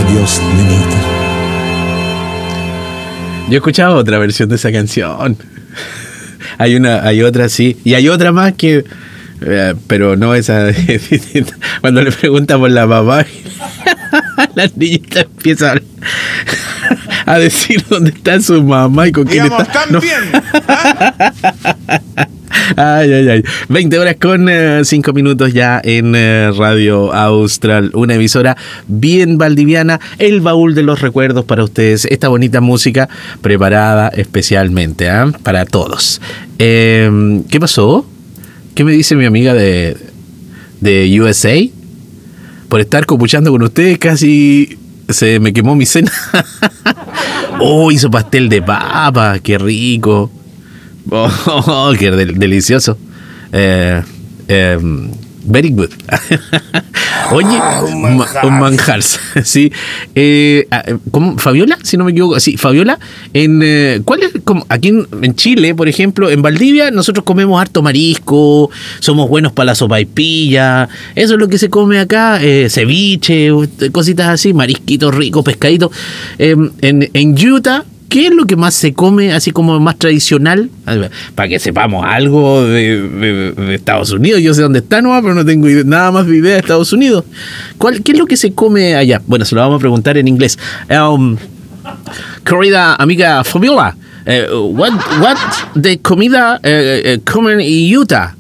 Adiós, nenita. Yo he escuchado otra versión de esa canción. Hay otra, sí. Y hay otra más que... pero no esa es distinta. Cuando le preguntan por la mamá, la niñita empieza a decir dónde está su mamá y con quién está. No. Ay. 20 horas con 5 minutos ya en Radio Austral, una emisora bien valdiviana, el baúl de los recuerdos para ustedes. Esta bonita música preparada especialmente para todos. ¿Qué pasó? ¿Qué me dice mi amiga de USA? Por estar copuchando con ustedes casi se me quemó mi cena. Oh, hizo pastel de papa, qué rico. Oh, qué delicioso. Very good. Oye, un manjar. Sí. ¿Cómo? ¿Fabiola? Si no me equivoco. Sí, Fabiola. ¿Cuál es? Aquí en Chile, por ejemplo, en Valdivia, nosotros comemos harto marisco, somos buenos para la sopaipilla. Eso es lo que se come acá. Ceviche, cositas así, marisquitos ricos, pescaditos. En Utah, ¿qué es lo que más se come, así como más tradicional? Para que sepamos algo de Estados Unidos. Yo sé dónde está, no, pero no tengo nada más de idea de Estados Unidos. ¿Qué es lo que se come allá? Bueno, se lo vamos a preguntar en inglés. Querida amiga Fabiola, what de comida comen en Utah?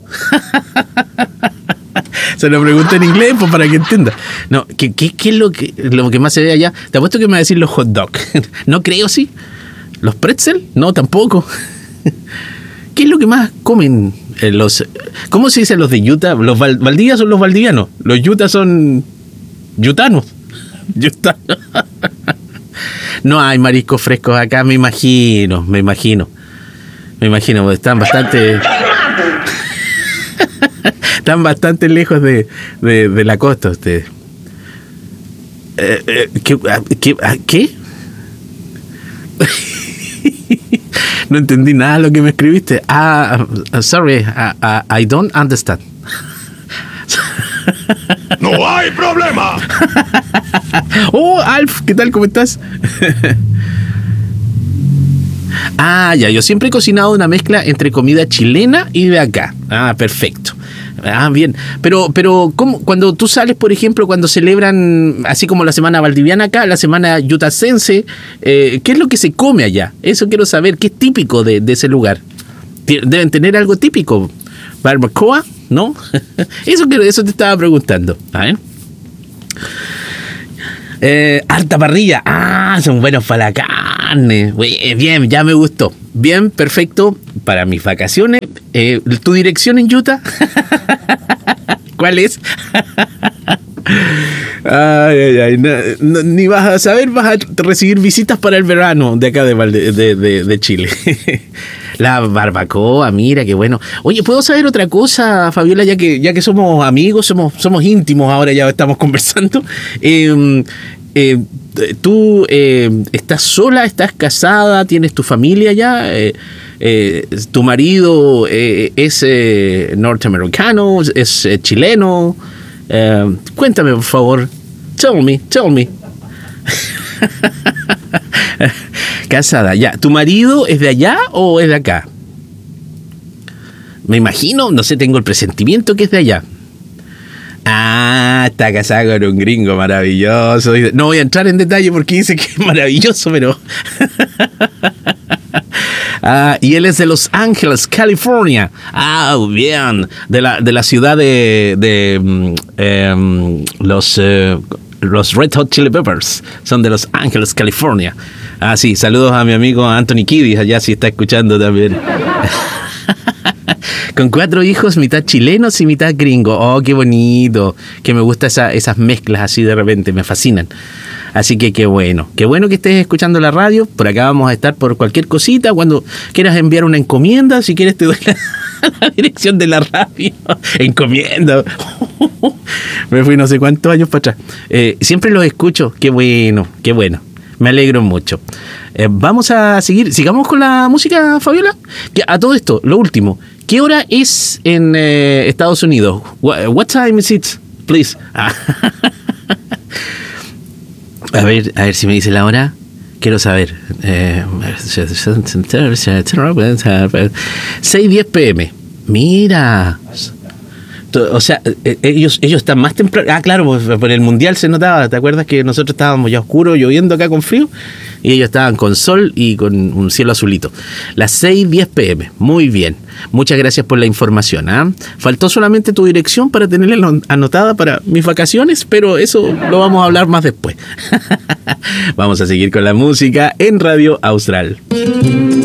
Se lo pregunto en inglés pues, para que entienda. No, ¿qué es lo que más se ve allá? Te apuesto que me va a decir los hot dogs. No creo, sí. ¿Los pretzel? No, tampoco. ¿Qué es lo que más comen ¿cómo se dice los de Utah? Los Valdivia son los valdivianos. Los Utah son yutanos. No hay mariscos frescos acá, me imagino. Están bastante lejos de la costa ustedes. ¿Qué? No entendí nada de lo que me escribiste. Sorry, I don't understand. ¡No hay problema! Oh, Alf, ¿qué tal? ¿Cómo estás? Ya, yo siempre he cocinado una mezcla entre comida chilena y de acá. Perfecto. Bien. Pero ¿cómo? Cuando tú sales, por ejemplo, cuando celebran, así como la semana valdiviana acá, la semana yutacense, ¿qué es lo que se come allá? Eso quiero saber, ¿qué es típico de ese lugar? Deben tener algo típico. ¿Barbacoa? ¿No? Eso te estaba preguntando. A ver. Harta parrilla. Son buenos para la carne. Bien, ya me gustó. Bien, perfecto. Para mis vacaciones. ¿Tu dirección en Utah? ¿Cuál es? Ni vas a saber, vas a recibir visitas para el verano de acá de Chile. La barbacoa, mira, qué bueno. Oye, ¿puedo saber otra cosa, Fabiola? Ya que somos amigos, somos íntimos ahora, ya estamos conversando. ¿Tú estás sola, estás casada, tienes tu familia ya? ¿Tu marido es norteamericano, es chileno? Cuéntame, por favor. Tell me. Casada, ya. ¿Tu marido es de allá o es de acá? Me imagino, no sé, tengo el presentimiento que es de allá. Está casada con un gringo maravilloso. No voy a entrar en detalle porque dice que es maravilloso, pero... y él es de Los Ángeles, California. Bien. De la ciudad de los Red Hot Chili Peppers. Son de Los Ángeles, California. Sí, saludos a mi amigo Anthony Kiddis, allá si está escuchando también. Con 4 hijos, mitad chilenos y mitad gringos. Oh, qué bonito. Que me gustan esas mezclas así de repente, me fascinan. Así que qué bueno que estés escuchando la radio. Por acá vamos a estar por cualquier cosita. Cuando quieras enviar una encomienda, si quieres te doy la dirección de la radio. Encomienda. Me fui no sé cuántos años para atrás. Siempre los escucho. Qué bueno. Me alegro mucho. Vamos a sigamos con la música, Fabiola. A todo esto, lo último. ¿Qué hora es en Estados Unidos? What time is it, please? A ver si me dice la hora. Quiero saber. 6:10 p.m. Mira. O sea, ellos están más temprano. Ah, claro, pues por el mundial se notaba. ¿Te acuerdas que nosotros estábamos ya oscuros, lloviendo acá con frío? Y ellos estaban con sol y con un cielo azulito. Las 6:10 p.m. Muy bien. Muchas gracias por la información. Faltó solamente tu dirección para tenerla anotada para mis vacaciones, pero eso lo vamos a hablar más después. Vamos a seguir con la música en Radio Austral.